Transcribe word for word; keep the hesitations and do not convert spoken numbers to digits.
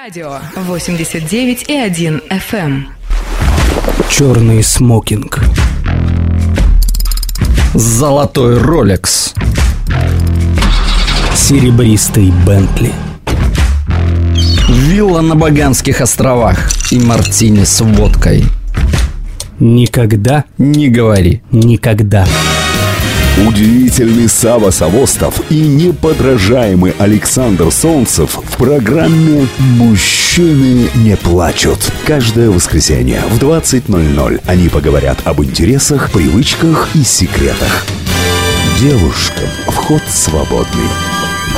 Радио восемьдесят девять и один эф эм. Черный смокинг, золотой Ролекс, серебристый Бентли, вилла на Баганских островах и мартини с водкой. Никогда не говори никогда. Удивительный Сава Савостов и неподражаемый Александр Солнцев в программе «Мужчины не плачут». Каждое воскресенье в двадцать ноль ноль они поговорят об интересах, привычках и секретах. Девушкам вход свободный.